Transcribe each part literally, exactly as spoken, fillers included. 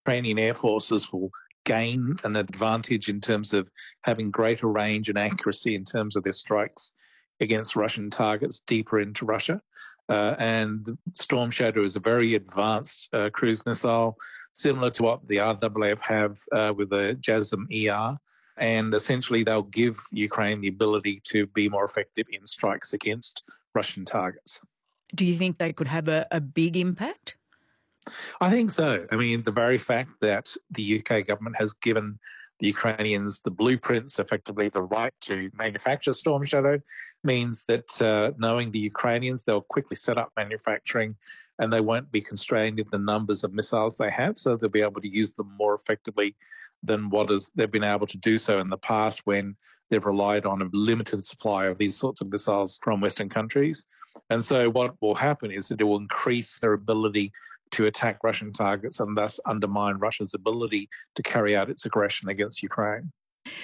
Ukrainian air forces will gain an advantage in terms of having greater range and accuracy in terms of their strikes against Russian targets deeper into Russia. Uh, and Storm Shadow is a very advanced uh, cruise missile, similar to what the R A A F have uh, with the JASSM E R. And essentially they'll give Ukraine the ability to be more effective in strikes against Russian targets. Do you think they could have a, a big impact? I think so. I mean, the very fact that the U K government has given the Ukrainians the blueprints, effectively the right to manufacture Storm Shadow, means that uh, knowing the Ukrainians, they'll quickly set up manufacturing and they won't be constrained in the numbers of missiles they have, so they'll be able to use them more effectively than what is, they've been able to do so in the past when they've relied on a limited supply of these sorts of missiles from Western countries. And so what will happen is that it will increase their ability to attack Russian targets and thus undermine Russia's ability to carry out its aggression against Ukraine.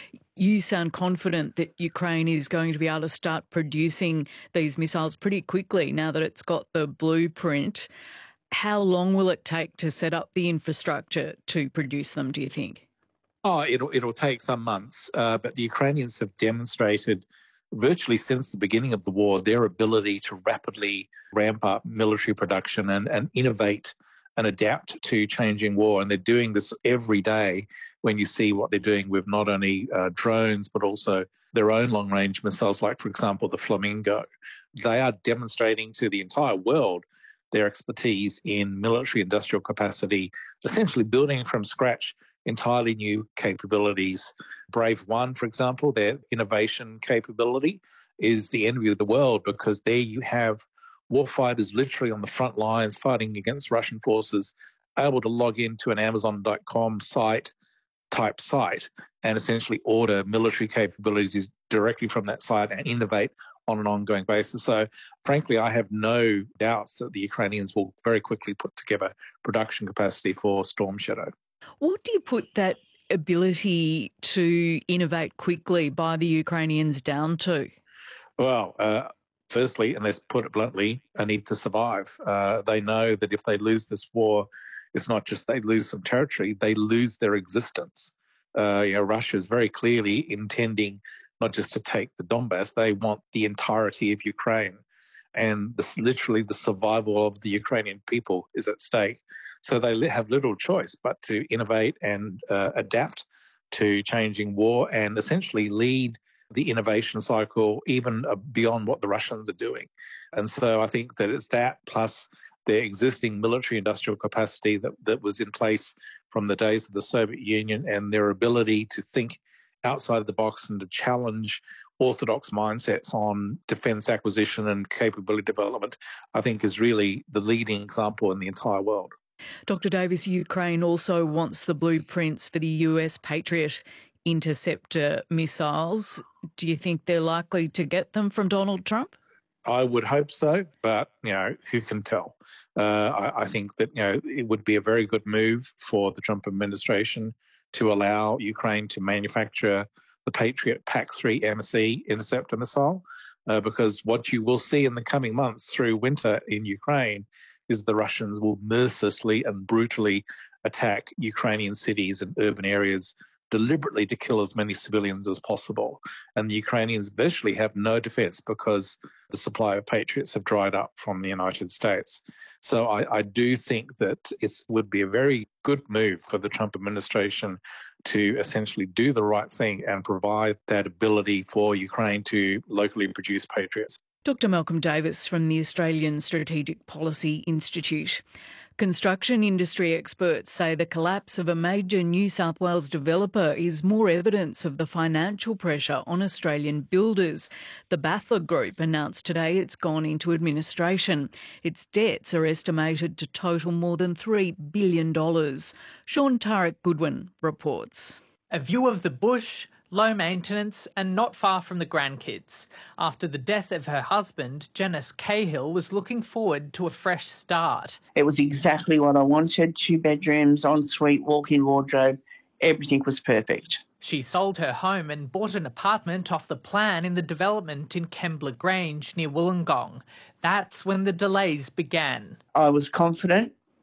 You sound confident that Ukraine is going to be able to start producing these missiles pretty quickly now that it's got the blueprint. How long will it take to set up the infrastructure to produce them, do you think? Oh, it'll, it'll take some months, uh, but the Ukrainians have demonstrated virtually since the beginning of the war their ability to rapidly ramp up military production and, and innovate and adapt to changing war. And they're doing this every day when you see what they're doing with not only uh, drones, but also their own long-range missiles, like, for example, the Flamingo. They are demonstrating to the entire world their expertise in military industrial capacity, essentially building from scratch entirely new capabilities. Brave One, for example, their innovation capability is the envy of the world because there you have warfighters literally on the front lines fighting against Russian forces, able to log into an Amazon dot com site type site and essentially order military capabilities directly from that site and innovate on an ongoing basis. So frankly, I have no doubts that the Ukrainians will very quickly put together production capacity for Storm Shadow. What do you put that ability to innovate quickly by the Ukrainians down to? Well, uh, firstly, and let's put it bluntly, a need to survive. Uh, they know that if they lose this war, it's not just they lose some territory, they lose their existence. Uh, you know, Russia is very clearly intending not just to take the Donbass, they want the entirety of Ukraine. And this, literally the survival of the Ukrainian people is at stake. So they have little choice but to innovate and uh, adapt to changing war and essentially lead the innovation cycle even uh, beyond what the Russians are doing. And so I think that it's that plus their existing military industrial capacity that, that was in place from the days of the Soviet Union and their ability to think outside of the box and to challenge orthodox mindsets on defence acquisition and capability development, I think is really the leading example in the entire world. Doctor Davis, Ukraine also wants the blueprints for the U S Patriot interceptor missiles. Do you think they're likely to get them from Donald Trump? I would hope so, but, you know, who can tell? Uh, I, I think that, you know, it would be a very good move for the Trump administration to allow Ukraine to manufacture the Patriot P A C three M S E interceptor missile, uh, because what you will see in the coming months through winter in Ukraine is the Russians will mercilessly and brutally attack Ukrainian cities and urban areas deliberately to kill as many civilians as possible. And the Ukrainians virtually have no defense because the supply of Patriots have dried up from the United States. So I, I do think that it would be a very good move for the Trump administration to essentially do the right thing and provide that ability for Ukraine to locally produce Patriots. Doctor Malcolm Davis from the Australian Strategic Policy Institute. Construction industry experts say the collapse of a major New South Wales developer is more evidence of the financial pressure on Australian builders. The Bathler Group announced today it's gone into administration. Its debts are estimated to total more than three billion dollars. Sean Tarek Goodwin reports. A view of the bush, low maintenance and not far from the grandkids. After the death of her husband, Janice Cahill was looking forward to a fresh start. It was exactly what I wanted. Two bedrooms, ensuite, walk-in wardrobe. Everything was perfect. She sold her home and bought an apartment off the plan in the development in Kembla Grange near Wollongong. That's when the delays began. I was confident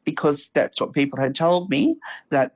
because that's what people had told me, that